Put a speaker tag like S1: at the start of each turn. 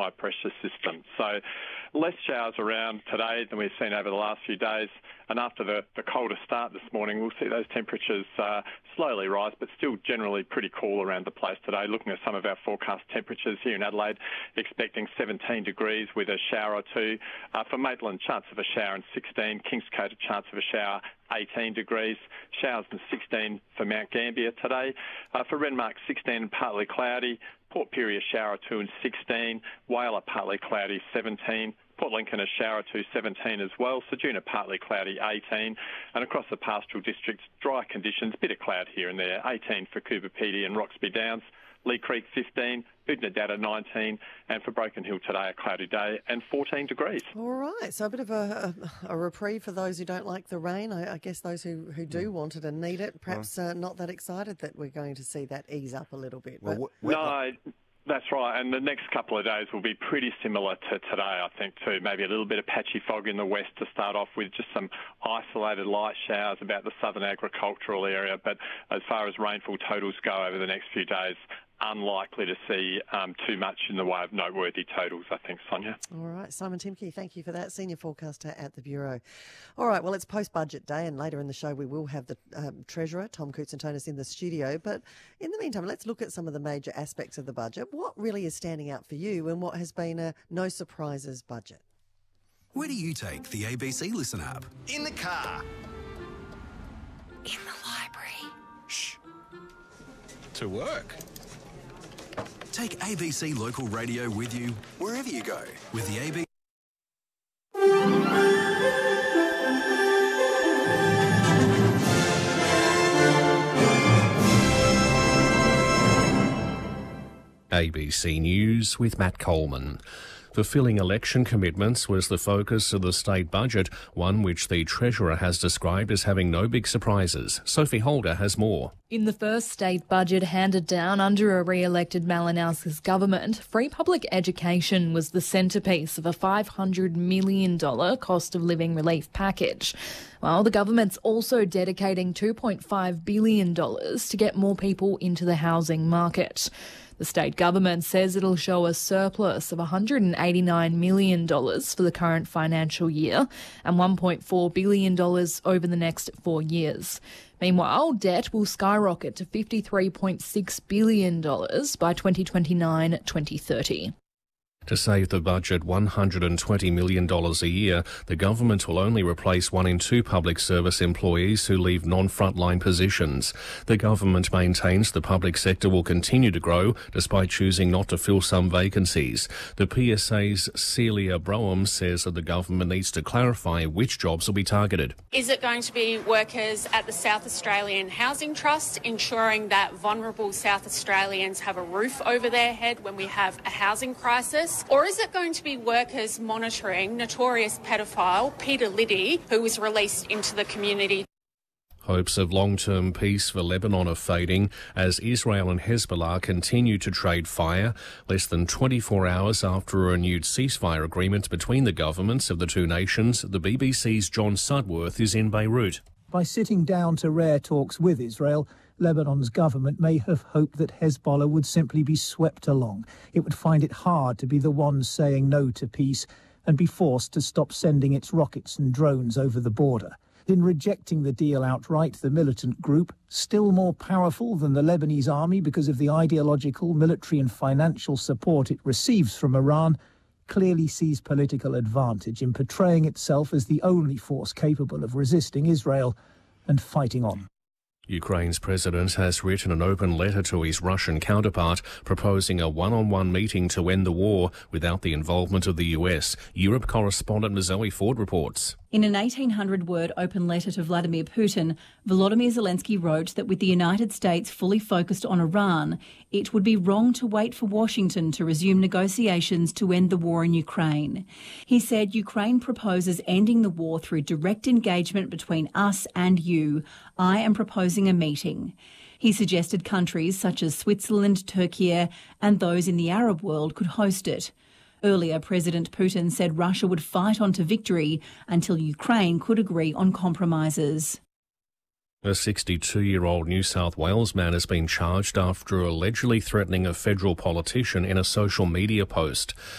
S1: high pressure system. So less showers around today than we've seen over the last few days. And after the colder start this morning, we'll see those temperatures slowly rise, but still generally pretty cool around the place today. Looking at some of our forecast temperatures here in Adelaide, expecting 17 degrees with a shower or two. For Maitland, chance of a shower and 16. Kingscote, a chance of a shower, 18 degrees. Showers and 16 for Mount Gambier today. For Renmark, 16 and partly cloudy. Port Pirie, a shower or two and 16. Whaler, partly cloudy, 17. Port Lincoln, a shower or two, 17 as well. Ceduna, partly cloudy, 18. And across the pastoral districts, dry conditions, bit of cloud here and there, 18 for Coober Pedy and Roxby Downs. Lee Creek, 15. Boodnadatta, 19. And for Broken Hill today, a cloudy day and 14 degrees.
S2: All right, so a bit of a reprieve for those who don't like the rain. I guess those who do want it and need it, perhaps not that excited that we're going to see that ease up a little bit. But...
S1: No, that's right, and the next couple of days will be pretty similar to today, I think, too. Maybe a little bit of patchy fog in the west to start off with, just some isolated light showers about the southern agricultural area. But as far as rainfall totals go over the next few days, unlikely to see too much in the way of noteworthy totals, I think, Sonia.
S2: All right, Simon Timke, thank you for that, Senior Forecaster at the Bureau. All right, well, it's post-budget day, and later in the show we will have the Treasurer, Tom Koutsantonis, in the studio. But in the meantime, let's look at some of the major aspects of the budget. What really is standing out for you and what has been a no-surprises budget?
S3: Where do you take the ABC Listen app?
S4: In the car.
S5: In the library.
S3: Shh.
S4: To work.
S3: Take ABC Local Radio with you wherever you go with the ABC.
S6: ABC News with Matt Coleman. Fulfilling election commitments was the focus of the state budget, one which the Treasurer has described as having no big surprises. Sophie Holder has more.
S7: In the first state budget handed down under a re-elected Malinowskis government, free public education was the centrepiece of a $500 million cost of living relief package. Well, the government's also dedicating $2.5 billion to get more people into the housing market. The state government says it'll show a surplus of $189 million for the current financial year and $1.4 billion over the next 4 years. Meanwhile, debt will skyrocket to $53.6 billion by 2029-2030.
S6: To save the budget $120 million a year, the government will only replace 1 in 2 public service employees who leave non-frontline positions. The government maintains the public sector will continue to grow despite choosing not to fill some vacancies. The PSA's Celia Broham says that the government needs to clarify which jobs will be targeted.
S8: Is it going to be workers at the South Australian Housing Trust, ensuring that vulnerable South Australians have a roof over their head when we have a housing crisis? Or is it going to be workers monitoring notorious pedophile Peter Liddy, who was released into the community?
S6: Hopes of long-term peace for Lebanon are fading as Israel and Hezbollah continue to trade fire. Less than 24 hours after a renewed ceasefire agreement between the governments of the two nations, the BBC's John Sudworth is in Beirut.
S9: By sitting down to rare talks with Israel, Lebanon's government may have hoped that Hezbollah would simply be swept along. It would find it hard to be the one saying no to peace and be forced to stop sending its rockets and drones over the border. In rejecting the deal outright, the militant group, still more powerful than the Lebanese army because of the ideological, military and financial support it receives from Iran, clearly sees political advantage in portraying itself as the only force capable of resisting Israel and fighting on.
S6: Ukraine's president has written an open letter to his Russian counterpart proposing a one-on-one meeting to end the war without the involvement of the US. Europe correspondent Zoe Ford reports.
S10: In an 1,800-word open letter to Vladimir Putin, Volodymyr Zelensky wrote that with the United States fully focused on Iran, it would be wrong to wait for Washington to resume negotiations to end the war in Ukraine. He said Ukraine proposes ending the war through direct engagement between us and you. I am proposing a meeting. He suggested countries such as Switzerland, Turkey and those in the Arab world could host it. Earlier, President Putin said Russia would fight on to victory until Ukraine could agree on compromises.
S6: A 62-year-old New South Wales man has been charged after allegedly threatening a federal politician in a social media post.